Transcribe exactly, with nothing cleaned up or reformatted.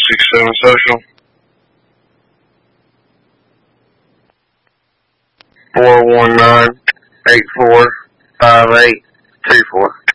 six seven social. four one nine, eight four five eight two four.